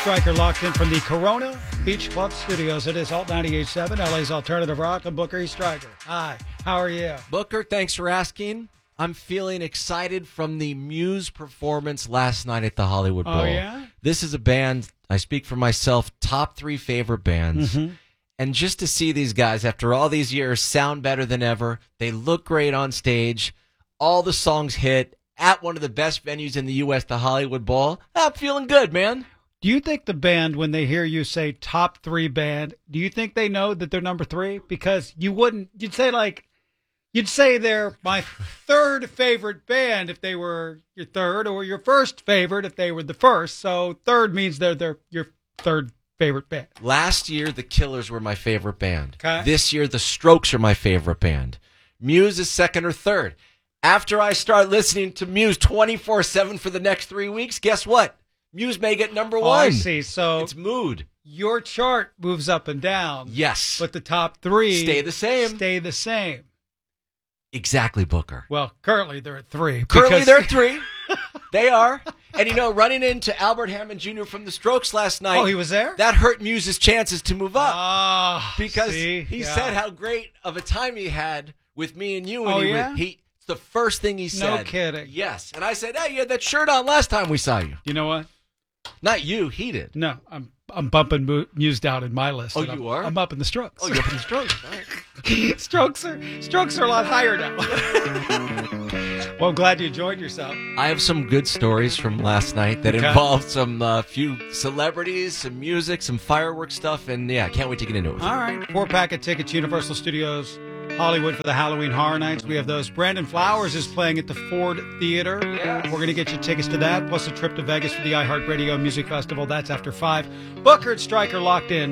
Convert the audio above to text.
Stryker locked in from the Corona Beach Club Studios. It is Alt 98.7, LA's Alternative Rock. I'm Booker E. Stryker. Hi, how are you? Booker, thanks for asking. I'm feeling excited from the Muse performance last night at the Hollywood Bowl. Oh, yeah? This is a band, I speak for myself, top 3 favorite bands. Mm-hmm. And just to see these guys, after all these years, sound better than ever. They look great on stage. All the songs hit at one of the best venues in the U.S., the Hollywood Bowl. I'm feeling good, man. Do you think the band, when they hear you say top 3 band, do you think they know that they're number 3? Because you'd say they're my third favorite band if they were your third, or your first favorite if they were the first. So third means they're your third favorite band. Last year, the Killers were my favorite band. Okay. This year, the Strokes are my favorite band. Muse is second or third. After I start listening to Muse 24/7 for the next 3 weeks, guess what? Muse may get number 1. Oh, I see. So it's mood. Your chart moves up and down. Yes. But the top 3 Stay the same. Exactly, Booker. Well, currently they're at 3. Currently they're at 3. They are. And, running into Albert Hammond Jr. from the Strokes last night. Oh, he was there? That hurt Muse's chances to move up. Ah, because he said how great of a time he had with me and you. And it's the first thing he said. No kidding. Yes. And I said, hey, you had that shirt on last time we saw you. You know what? Not you. He did. No, I'm bumping Muse down in my list. Oh, you are? I'm up in the Strokes. Oh, you're up in the Strokes. All right. Strokes are a lot higher now. Well, I'm glad you enjoyed yourself. I have some good stories from last night that involved some few celebrities, some music, some fireworks stuff, and I can't wait to get into it with you. All right. 4-pack of tickets, Universal Studios Hollywood for the Halloween Horror Nights. We have those. Brandon Flowers is playing at the Ford Theater. Yeah. We're going to get you tickets to that, plus a trip to Vegas for the iHeartRadio Music Festival. That's after 5. Booker and Stryker locked in.